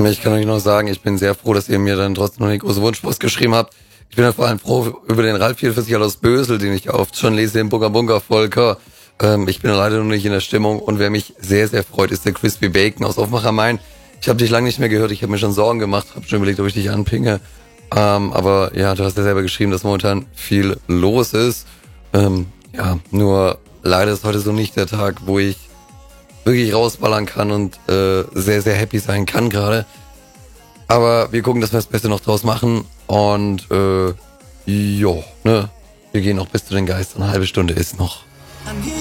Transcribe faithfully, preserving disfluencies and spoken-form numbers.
Ich kann euch noch sagen, ich bin sehr froh, dass ihr mir dann trotzdem noch eine große Wunschpost geschrieben habt. Ich bin dann vor allem froh über den Ralf vierundvierzig aus Bösel, den ich oft schon lese, den Bunga Bunga Volker. Ähm, ich bin leider noch nicht in der Stimmung und wer mich sehr, sehr freut, ist der Crispy Bacon aus Aufmacher Main. Ich habe dich lange nicht mehr gehört, ich habe mir schon Sorgen gemacht, habe schon überlegt, ob ich dich anpinge. Ähm, aber ja, du hast ja selber geschrieben, dass momentan viel los ist. Ähm, ja, nur leider ist heute so nicht der Tag, wo ich wirklich rausballern kann und äh, sehr, sehr happy sein kann gerade. Aber wir gucken, dass wir das Beste noch draus machen. Und äh, jo, ne, wir gehen noch bis zu den Geistern. Eine halbe Stunde ist noch.